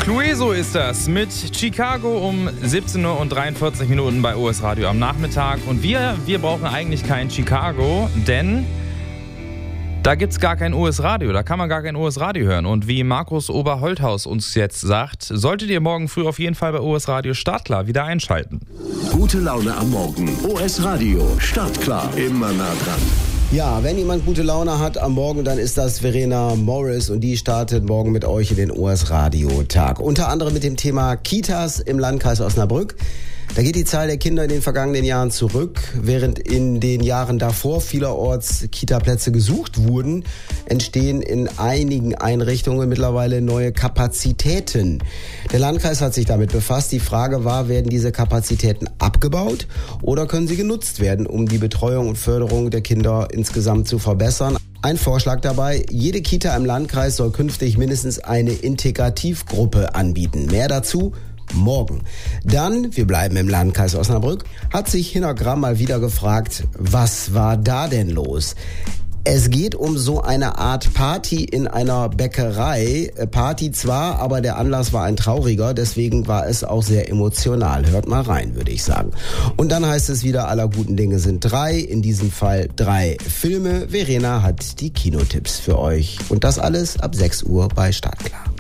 Clueso ist das mit Chicago um 17:43 Uhr bei OS Radio am Nachmittag. Und wir brauchen eigentlich kein Chicago, denn da gibt's gar kein OS Radio, da kann man gar kein OS Radio hören. Und wie Markus Oberholthaus uns jetzt sagt, solltet ihr morgen früh auf jeden Fall bei OS Radio Startklar wieder einschalten. Gute Laune am Morgen. OS Radio Startklar. Immer nah dran. Ja, wenn jemand gute Laune hat am Morgen, dann ist das Verena Morris und die startet morgen mit euch in den OS Radio Tag. Unter anderem mit dem Thema Kitas im Landkreis Osnabrück. Da geht die Zahl der Kinder in den vergangenen Jahren zurück. Während in den Jahren davor vielerorts Kita-Plätze gesucht wurden, entstehen in einigen Einrichtungen mittlerweile neue Kapazitäten. Der Landkreis hat sich damit befasst. Die Frage war, werden diese Kapazitäten abgebaut oder können sie genutzt werden, um die Betreuung und Förderung der Kinder insgesamt zu verbessern? Ein Vorschlag dabei, jede Kita im Landkreis soll künftig mindestens eine Integrativgruppe anbieten. Mehr dazu morgen. Dann, wir bleiben im Landkreis Osnabrück, hat sich Hinogramm mal wieder gefragt, was war da denn los? Es geht um so eine Art Party in einer Bäckerei. Party zwar, aber der Anlass war ein trauriger, deswegen war es auch sehr emotional. Hört mal rein, würde ich sagen. Und dann heißt es wieder, aller guten Dinge sind 3, in diesem Fall 3 Filme. Verena hat die Kinotipps für euch. Und das alles ab 6 Uhr bei Startklar.